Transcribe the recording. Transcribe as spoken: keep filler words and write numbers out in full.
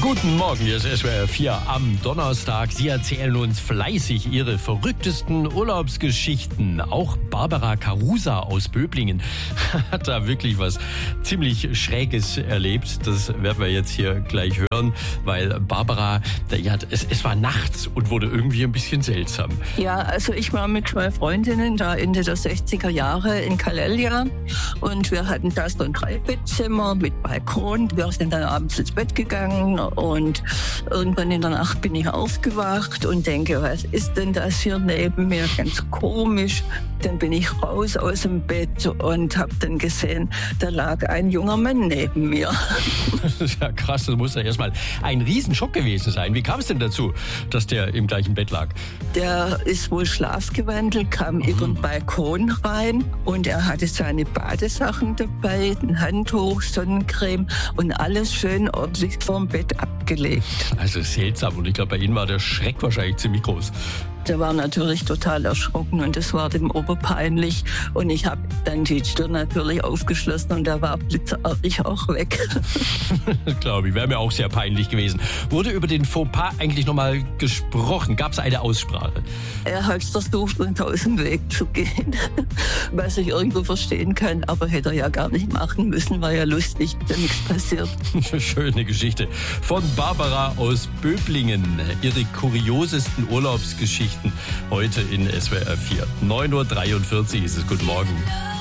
Guten Morgen, hier ist S W R vier am Donnerstag. Sie erzählen uns fleißig Ihre verrücktesten Urlaubsgeschichten. Auch Barbara Carusa aus Böblingen hat da wirklich was ziemlich Schräges erlebt. Das werden wir jetzt hier gleich hören, weil Barbara, ja, es, es war nachts und wurde irgendwie ein bisschen seltsam. Ja, also ich war mit zwei Freundinnen da Ende der sechziger Jahre in Calella und wir hatten da so ein Dreibettzimmer mit Balkon. Wir sind dann abends ins Bett gegangen und irgendwann in der Nacht bin ich aufgewacht und denke, was ist denn das hier neben mir? Ganz komisch. Dann bin ich raus aus dem Bett und habe dann gesehen, da lag ein junger Mann neben mir. Das ist ja krass, das muss ja erstmal ein Riesenschock gewesen sein. Wie kam es denn dazu, dass der im gleichen Bett lag? Der ist wohl schlafgewandelt, kam mhm. über den Balkon rein und er hatte seine Badesachen dabei, ein Handtuch, Sonnencreme und alles schön ordentlich vorm Bett abgelegt. Also seltsam, und ich glaube, bei Ihnen war der Schreck wahrscheinlich ziemlich groß. Der war natürlich total erschrocken und es war dem oberpeinlich. Und ich habe dann die Tür natürlich aufgeschlossen und der war blitzartig auch weg. Glaube ich, wäre mir auch sehr peinlich gewesen. Wurde über den Fauxpas eigentlich nochmal gesprochen? Gab es eine Aussprache? Er hat versucht, uns aus dem Weg zu gehen, was ich irgendwo verstehen kann, aber hätte er ja gar nicht machen müssen, war ja lustig, da nichts passiert. Schöne Geschichte von Barbara aus Böblingen. Ihre kuriosesten Urlaubsgeschichten heute in S W R vier. neun Uhr dreiundvierzig ist es. Guten Morgen.